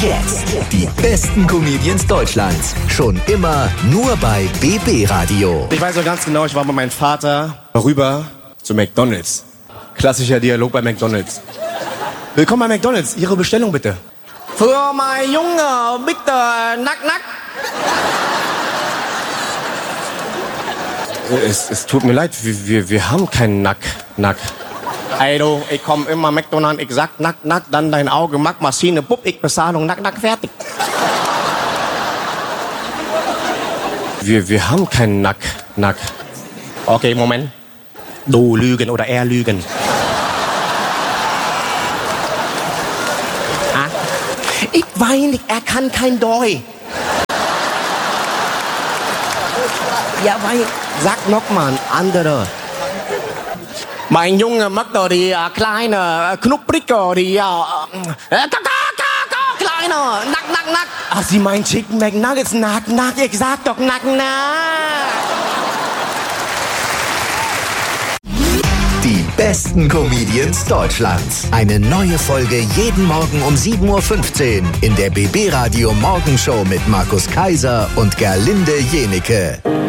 Jetzt die besten Comedians Deutschlands. Schon immer nur bei BB Radio. Ich weiß noch ganz genau, ich war mit meinem Vater rüber zu McDonald's. Klassischer Dialog bei McDonald's. Willkommen bei McDonald's. Ihre Bestellung bitte. Für mein Junge, bitte, nack. Es tut mir leid, wir haben keinen Nack. Ey du, ich komm immer McDonald's, ich sag nack, dann dein Auge, Maschine, Pupp, ich Bezahlung, nack, fertig. Wir haben keinen Nack. Okay, Moment. Du lügen oder er lügen. Ah? Ich weine, er kann kein Deutsch. Ja, weil, sag noch mal ein anderer. Mein Junge mag doch die kleine Knupprige, die kleine, nack. Ach, sie meint Chicken McNuggets, nack, ich sag doch nack. Die besten Comedians Deutschlands. Eine neue Folge jeden Morgen um 7.15 Uhr in der BB Radio Morgenshow mit Markus Kaiser und Gerlinde Jenike.